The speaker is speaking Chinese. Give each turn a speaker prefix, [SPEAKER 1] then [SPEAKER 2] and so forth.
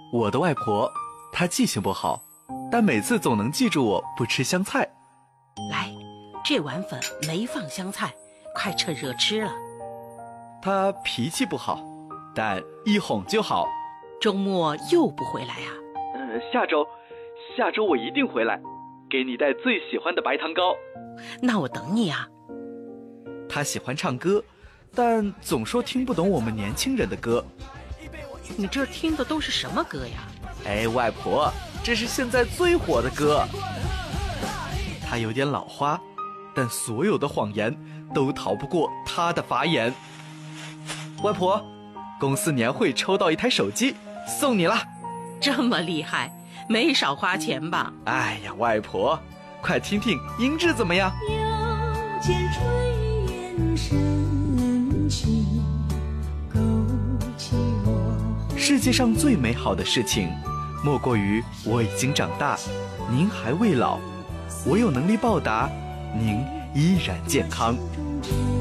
[SPEAKER 1] 我的外婆，她记性不好，但每次总能记住我不吃香菜。
[SPEAKER 2] 来，这碗粉没放香菜，快趁热吃了。
[SPEAKER 1] 她脾气不好，但一哄就好。
[SPEAKER 2] 周末又不回来啊？
[SPEAKER 1] 下周我一定回来，给你带最喜欢的白糖糕。
[SPEAKER 2] 那我等你啊。
[SPEAKER 1] 她喜欢唱歌，但总说听不懂我们年轻人的歌。
[SPEAKER 2] 你这听的都是什么歌呀？
[SPEAKER 1] 哎，外婆，这是现在最火的歌。她有点老花，但所有的谎言都逃不过她的法眼。外婆，公司年会抽到一台手机，送你啦！
[SPEAKER 2] 这么厉害，没少花钱吧？
[SPEAKER 1] 哎呀，外婆，快听听音质怎么样？
[SPEAKER 3] 腰间炊烟升起，勾起我。
[SPEAKER 1] 世界上最美好的事情，莫过于我已经长大，您还未老，我有能力报答，您依然健康。